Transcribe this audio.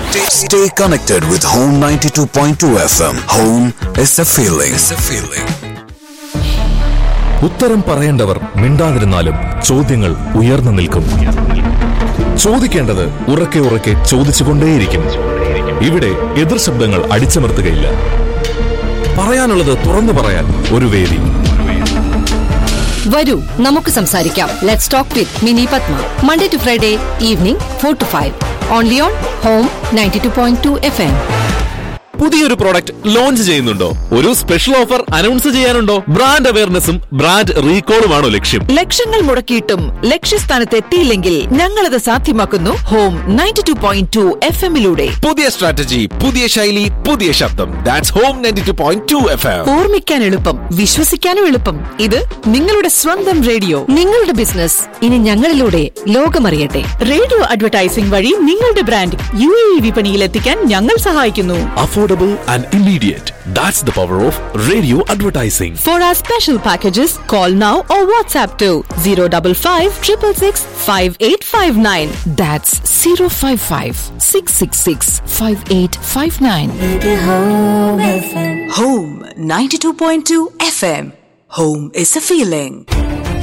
Stay connected with Home 92.2 FM. Home is a feeling. ഉത്തരം പറയേണ്ടവർ മിണ്ടാതിരുന്നാലും ചോദ്യങ്ങൾ ഉയർന്നു നിൽക്കും. ചോദിക്കേണ്ടത് ഉറക്കെ ഉറക്കെ ചോദിച്ചുകൊണ്ടേയിരിക്കും. ഇവിടെ എതിർ ശബ്ദങ്ങൾ അടിച്ചമർത്തുകയില്ല. പറയാനുള്ളത് തുറന്നു പറയാൻ ഒരു വേദി. വരൂ, നമുക്ക് സംസാരിക്കാം. Let's talk with mini Padma. Monday to Friday evening 4 to 5. Only on home 92.2 FM. പുതിയൊരു പ്രോഡക്റ്റ് ലോഞ്ച് ചെയ്യുന്നുണ്ടോ? ഒരു special offer announce ചെയ്യാനുണ്ടോ? Brand അവയർനെസ്സും brand റീകോളുമാണോ ലക്ഷ്യം? ലക്ഷങ്ങൾ മുടക്കിയിട്ടും ലക്ഷ്യസ്ഥാനത്ത് എത്തിയില്ലെങ്കിൽ ഞങ്ങളത് സാധ്യമാക്കുന്നു ഹോം 92.2 FM-ലൂടെ. പുതിയ സ്ട്രാറ്റജി, പുതിയ ശൈലി, പുതിയ ശബ്ദം. That's home 92.2 FM. ഓർമ്മിക്കാൻ എളുപ്പം, വിശ്വസിക്കാനും എളുപ്പം. ഇത് നിങ്ങളുടെ സ്വന്തം റേഡിയോ. നിങ്ങളുടെ ബിസിനസ് ഇനി ഞങ്ങളിലൂടെ ലോകമറിയട്ടെ. റേഡിയോ അഡ്വർടൈസിംഗ് വഴി നിങ്ങളുടെ ബ്രാൻഡ് UAE വിപണിയിൽ എത്തിക്കാൻ ഞങ്ങൾ സഹായിക്കുന്നു. Affordable and immediate. That's the power of radio advertising. For our special packages, call now or WhatsApp to 055 666 5859. That's 055 666 5859. Home 92.2 FM. Home is a feeling.